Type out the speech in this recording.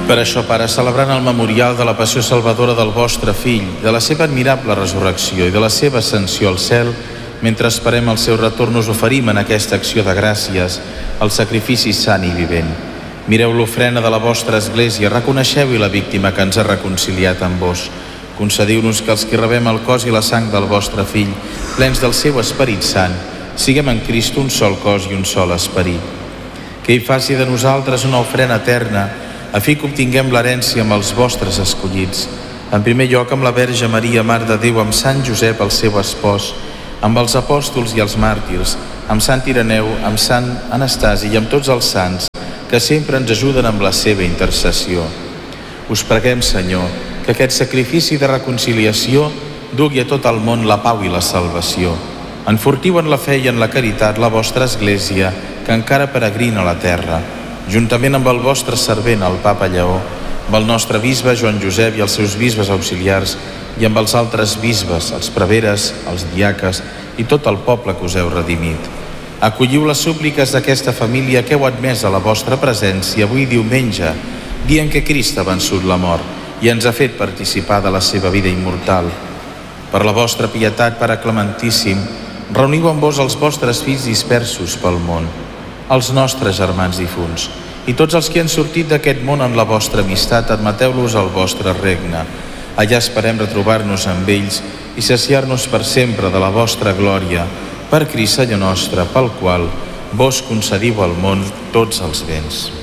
Per això, Pare, celebrant el memorial de la passió salvadora del vostre Fill, de la seva admirable resurrecció i de la seva ascensió al cel, mentre esperem el seu retorn, us oferim en aquesta acció de gràcies el sacrifici sant i vivent. Mireu l'ofrena de la vostra Església, reconeixeu-hi la víctima que ens ha reconciliat amb vos. Concediu-nos que els que rebem el cos i la sang del vostre Fill, plens del seu Esperit Sant, siguem en Crist un sol cos i un sol esperit. Que hi faci de nosaltres una ofrena eterna, a fi que obtinguem l'herència amb els vostres escollits. En primer lloc amb la Verge Maria, Mare de Déu, amb Sant Josep, el seu espòs, amb els apòstols i els màrtirs, amb Sant Ireneu, amb Sant Anastasi i amb tots els sants que sempre ens ajuden amb la seva intercessió. Us preguem, Senyor, que aquest sacrifici de reconciliació dugui a tot el món la pau i la salvació. Enfortiu en la fe i en la caritat la vostra Església, que encara peregrina a la terra, juntament amb el vostre servent, el Papa Lleó, amb el nostre bisbe Joan Josep i els seus bisbes auxiliars, i amb els altres bisbes, els preveres, els diaques i tot el poble que us heu redimit. Acolliu les súpliques d'aquesta família que heu admès a la vostra presència avui diumenge, dia en què Crist ha vençut la mort i ens ha fet participar de la seva vida immortal. Per la vostra pietat, Pare Clementíssim, reuniu amb vos els vostres fills dispersos pel món, els nostres germans difunts, i tots els que han sortit d'aquest món en la vostra amistat, admeteu-los al vostre regne. Allà esperem retrobar-nos amb ells i saciar-nos per sempre de la vostra glòria, per Crist Senyor nostre, pel qual vos concediu al món tots els béns.